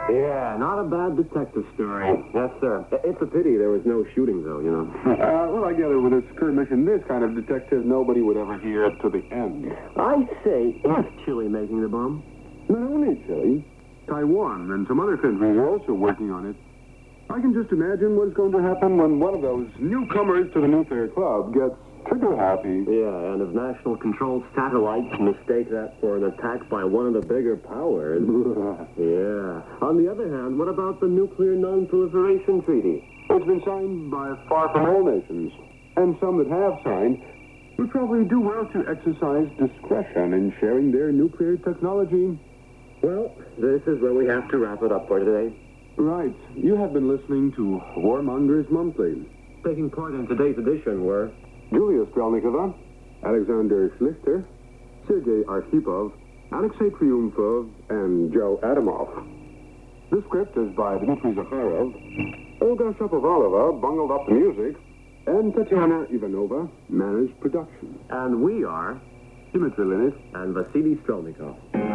Yeah, not a bad detective story. Yes, sir. It's a pity there was no shooting, though, you know. Well, I gather with this current mission, this kind of detective, nobody would ever hear it to the end. I say, is Chile making the bomb? Not only Chile, Taiwan and some other countries are also working on it. I can just imagine what's going to happen when one of those newcomers to the nuclear club gets trigger happy. Yeah, and if national controlled satellites mistake that for an attack by one of the bigger powers. Yeah. On the other hand, what about the Nuclear Non-Proliferation Treaty? It's been signed by far from all nations, and some that have signed would probably do well to exercise discretion in sharing their nuclear technology. Well, this is where we have to wrap it up for today. Right. You have been listening to Warmongers Monthly. Taking part in today's edition were Julia Strelnikova, Alexander Schlichter, Sergei Arkhipov, Alexei Triumphov, and Joe Adamov. The script is by Dmitry Zakharov. Olga Shapovalova bungled up the music, and Tatiana Ivanova managed production. And we are Dmitry Linus and Vasily Strelnikov.